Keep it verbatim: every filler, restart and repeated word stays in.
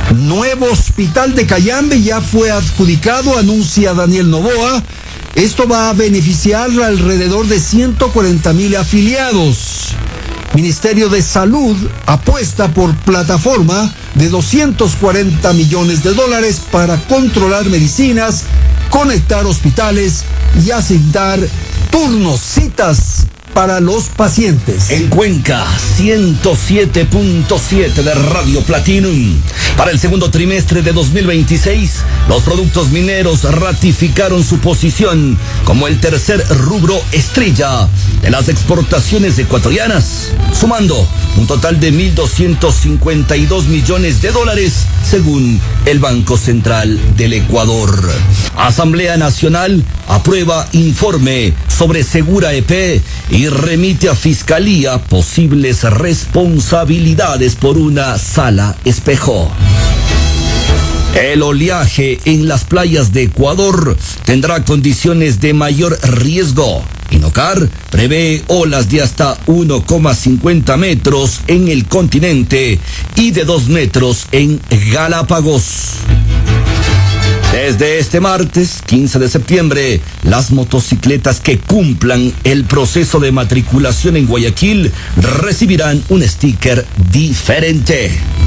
Nuevo hospital de Cayambe ya fue adjudicado, anuncia Daniel Noboa. Esto va a beneficiar a alrededor de ciento cuarenta mil afiliados. Ministerio de Salud apuesta por plataforma de doscientos cuarenta millones de dólares para controlar medicinas, conectar hospitales y asignar turnos, citas para los pacientes. En Cuenca, ciento siete punto siete de Radio Platinum. Para el segundo trimestre de dos mil veintiséis, los productos mineros ratificaron su posición como el tercer rubro estrella de las exportaciones ecuatorianas, sumando un total de mil doscientos cincuenta y dos millones de dólares, según el Banco Central del Ecuador. Asamblea Nacional aprueba informe sobre Segura E P y remite a Fiscalía posibles responsabilidades por una sala espejo. El oleaje en las playas de Ecuador tendrá condiciones de mayor riesgo. Inocar prevé olas de hasta uno coma cincuenta metros en el continente y de dos metros en Galápagos. Desde este martes, quince de septiembre, las motocicletas que cumplan el proceso de matriculación en Guayaquil recibirán un sticker diferente.